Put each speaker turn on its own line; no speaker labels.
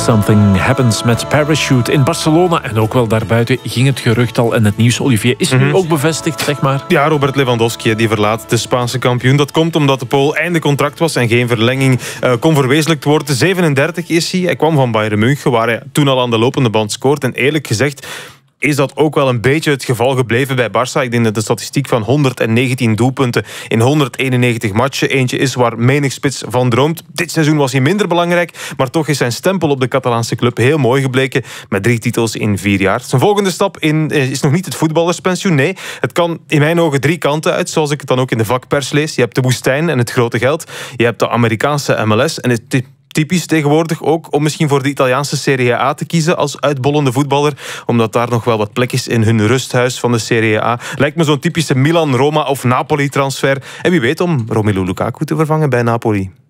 Something Happens met Parachute in Barcelona. En ook wel daarbuiten ging het gerucht al in het nieuws. Olivier, is nu ook bevestigd, zeg maar?
Ja, Robert Lewandowski die verlaat de Spaanse kampioen. Dat komt omdat de Pool einde contract was en geen verlenging kon verwezenlijkt worden. 37 is hij. Hij kwam van Bayern München, waar hij toen al aan de lopende band scoort. En eerlijk gezegd is dat ook wel een beetje het geval gebleven bij Barça. Ik denk dat de statistiek van 119 doelpunten in 191 matchen eentje is waar menig spits van droomt. Dit seizoen was hij minder belangrijk, maar toch is zijn stempel op de Catalaanse club heel mooi gebleken met 3 titels in 4 jaar. Zijn volgende stap is nog niet het voetballerspensioen. Nee, het kan in mijn ogen 3 kanten uit, zoals ik het dan ook in de vakpers lees. Je hebt de woestijn en het grote geld. Je hebt de Amerikaanse MLS en het typisch tegenwoordig ook om misschien voor de Italiaanse Serie A te kiezen als uitbollende voetballer, omdat daar nog wel wat plek is in hun rusthuis van de Serie A. Lijkt me zo'n typische Milan, Roma of Napoli transfer. En wie weet om Romelu Lukaku te vervangen bij Napoli.